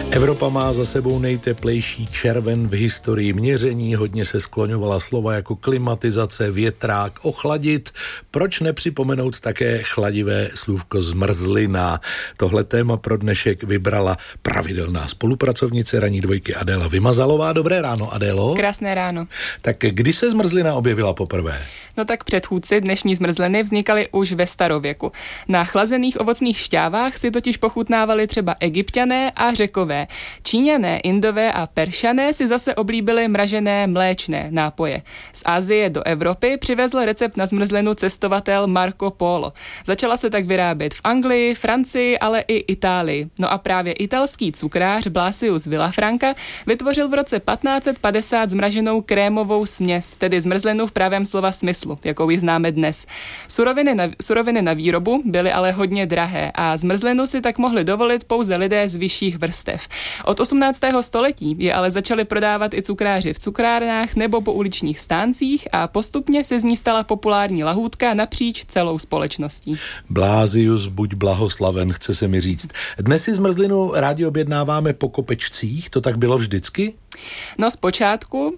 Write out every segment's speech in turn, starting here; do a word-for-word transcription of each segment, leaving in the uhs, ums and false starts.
Evropa má za sebou nejteplejší červen v historii měření, hodně se skloňovala slova jako klimatizace, větrák, ochladit. Proč nepřipomenout také chladivé slůvko zmrzlina? Tohle téma pro dnešek vybrala pravidelná spolupracovnice ranní dvojky Adéla Vymazalová. Dobré ráno, Adélo. Krásné ráno. Tak kdy se zmrzlina objevila poprvé? No tak předchůdci dnešní zmrzliny vznikaly už ve starověku. Na chlazených ovocných šťávách si totiž pochutnávali třeba Egypťané a Řekové. Číňané, Indové a Peršané si zase oblíbili mražené mléčné nápoje. Z Asie do Evropy přivezl recept na zmrzlinu cestovatel Marco Polo. Začala se tak vyrábět v Anglii, Francii, ale i Itálii. No a právě italský cukrář Blasius Villafranca vytvořil v roce patnáct set padesát zmraženou krémovou směs, tedy zmrzlinu v pravém slova smyslu, jakou ji známe dnes. Suroviny na, suroviny na výrobu byly ale hodně drahé a zmrzlinu si tak mohli dovolit pouze lidé z vyšších vrstev. Od osmnáctého století je ale začali prodávat i cukráři v cukrárnách nebo po uličních stáncích a postupně se z ní stala populární lahůdka napříč celou společností. Blázius, buď blahoslaven, chce se mi říct. Dnes si zmrzlinu rádi objednáváme po kopečcích, to tak bylo vždycky? No zpočátku uh,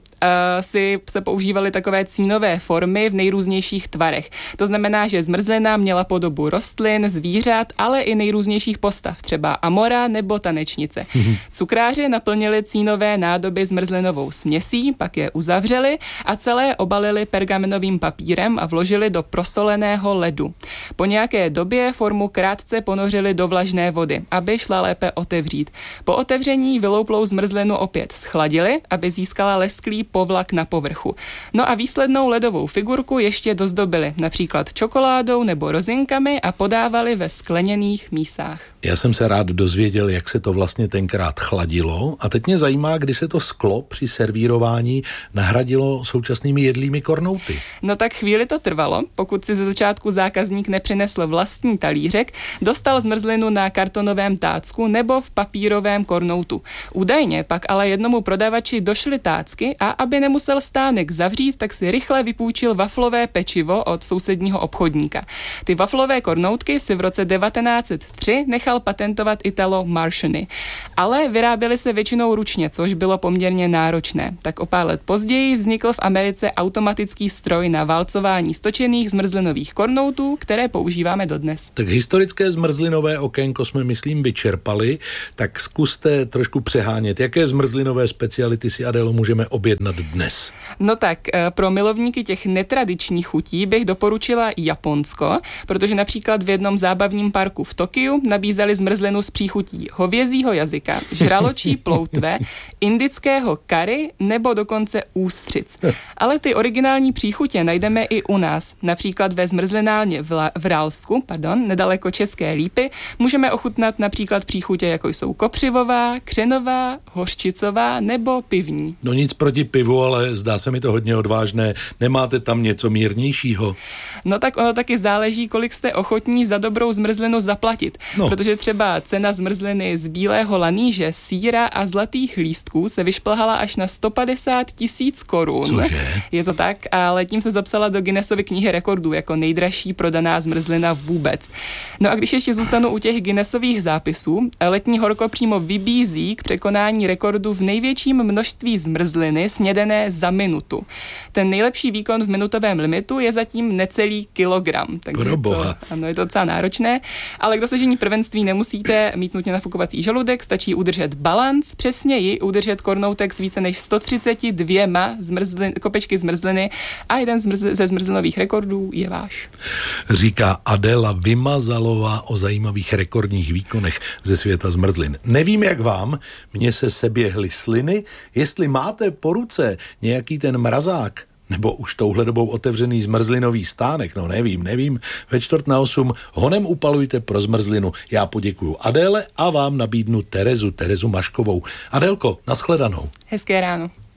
si se používaly takové cínové formy v nejrůznějších tvarech. To znamená, že zmrzlina měla podobu rostlin, zvířat, ale i nejrůznějších postav, třeba amora nebo tanečnice. Cukráři naplnili cínové nádoby zmrzlinovou směsí, pak je uzavřeli a celé obalili pergamenovým papírem a vložili do prosoleného ledu. Po nějaké době formu krátce ponořili do vlažné vody, aby šla lépe otevřít. Po otevření vylouplou zmrzlinu opět schladili, aby získala lesklý povlak na povrchu. No a výslednou ledovou figurku ještě dozdobili, například čokoládou nebo rozinkami a podávali ve skleněných mísách. Já jsem se rád dozvěděl, jak se to vlastně tenkrát chladilo a teď mě zajímá, kdy se to sklo při servírování nahradilo současnými jedlými kornouty. No tak chvíli to trvalo, pokud si ze začátku zákazník nepřinesl vlastní talířek, dostal zmrzlinu na kartonovém tácku nebo v papírovém kornoutu. Údajně pak ale jednomu prodavači došly tácky a aby nemusel stánek zavřít, tak si rychle vypůjčil waflové pečivo od sousedního obchodníka. Ty waflové kornoutky si v roce devatenáct set tři nechal patentovat Italo Marchionne, ale vyráběly se většinou ručně, což bylo poměrně náročné. Tak o pár let později vznikl v Americe automatický stroj na válcování stočených zmrzlinových kornoutů, které používáme dodnes. Tak historické zmrzlinové okénko jsme, myslím, vyčerpali, tak zkuste trošku přehánět. Jaké zmrzlinové speciality si, Adélo, můžeme objednat dnes? No tak, pro milovníky těch netradičních chutí bych doporučila Japonsko, protože například v jednom zábavním parku v Tokiu nabízeli zmrzlinu s příchutí hovězího jazyka, žraločí ploutve, indického kary nebo dokonce ústřic. Ale ty originální příchutě najdeme i u nás. Například ve zmrzlinálně v, v Ralsku, pardon, nedaleko České Lípy, můžeme ochutnat například příchutě, jako jsou kopřivová, křenová, hořčicová nebo pivní. No nic proti pivu, ale zdá se mi to hodně odvážné. Nemáte tam něco mírnějšího? No tak ono taky záleží, kolik jste ochotní za dobrou zmrzlinu zaplatit. No. Protože třeba cena zmrzliny z bílého laníže, sýra a zlatých lístků se vyšplhala až na sto padesát tisíc korun. Cože? Je to tak, ale tím se zapsala do Guinnessovy knihy rekordů jako nejdražší prodaná zmrzlina vůbec. No a když ještě zůstanu u těch Guinnessových zápisů, letní horko přímo vybízí k překonání rekordu v největším množství zmrzliny snědené za minutu. Ten nejlepší výkon v minutovém limitu je zatím necelý kilogram. Takže to, ano, je to docela náročné, ale k dosažení prvenství nemusíte mít nutně nafukovací žaludek, stačí udržet balanc, přesněji udržet kornoutek s více než sto třicet dva zmrzlin, kopečky zmrzliny a jeden zmrzl, ze zmrzlinových rekordů je váš. Říká Adéla Vymazalová o zajímavých rekordních výkonech ze světa zmrzlin. Nevím, jak vám, mně se seběhly sliny, jestli máte po ruce nějaký ten mrazák, nebo už touhle dobou otevřený zmrzlinový stánek, no nevím, nevím, ve čtvrt na osm honem upalujte pro zmrzlinu. Já poděkuju Adéle a vám nabídnu Terezu, Terezu Maškovou. Adélko, nashledanou. Hezké ráno.